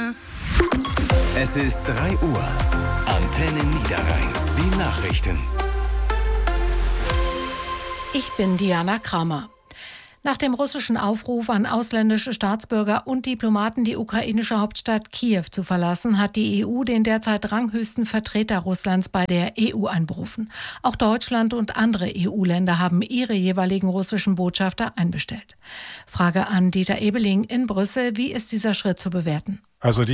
Nachrichten. Es ist 3 Uhr. Antenne Niederrhein. Die Nachrichten. Ich bin Diana Kramer. Nach dem russischen Aufruf an ausländische Staatsbürger und Diplomaten, die ukrainische Hauptstadt Kiew zu verlassen, hat die EU den derzeit ranghöchsten Vertreter Russlands bei der EU einberufen. Auch Deutschland und andere EU-Länder haben ihre jeweiligen russischen Botschafter einbestellt. Frage an Dieter Ebeling in Brüssel: Wie ist dieser Schritt zu bewerten? Also